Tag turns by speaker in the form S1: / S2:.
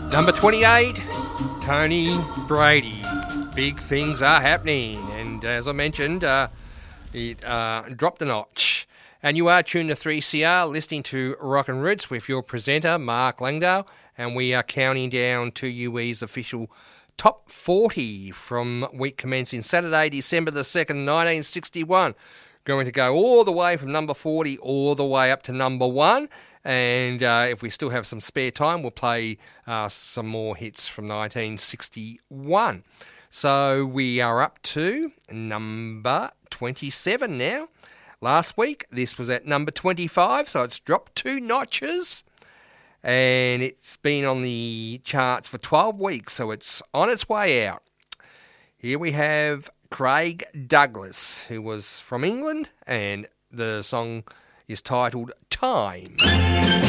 S1: Number 28, Tony Brady. Big things are happening. And as I mentioned, it dropped a notch. And you are tuned to 3CR, listening to Rock and Roots with your presenter, Mark Langdale. And we are counting down to UE's official Top 40 from week commencing Saturday, December the 2nd, 1961. Going to go all the way from number 40 all the way up to number 1. And if we still have some spare time, we'll play some more hits from 1961. So we are up to number 27 now. Last week, this was at number 25, so it's dropped 2 notches. And it's been on the charts for 12 weeks, so it's on its way out. Here we have Craig Douglas, who was from England, and the song is titled Time.